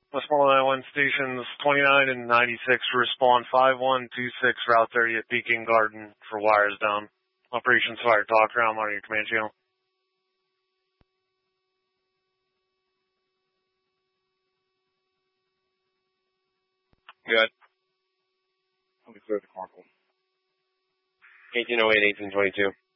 Westmoreland 91 stations 29 and 96 respond 5126 Route 30 at Peking Garden for wires down. Operations fire talk around on your command channel. Good. I'll be clear to Carnival. 1808, 1822.